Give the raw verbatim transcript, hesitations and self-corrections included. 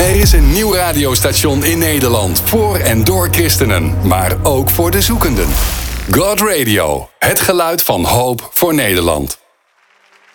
Er is een nieuw radiostation in Nederland. Voor en door christenen, maar ook voor de zoekenden. God Radio. Het geluid van hoop voor Nederland.